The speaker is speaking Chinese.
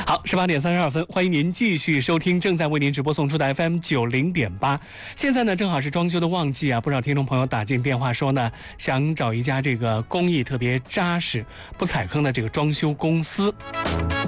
好，18:32，欢迎您继续收听正在为您直播送出的 FM 90.8。现在呢，正好是装修的旺季啊，不少听众朋友打进电话说呢，想找一家这个工艺特别扎实、不踩坑的这个装修公司。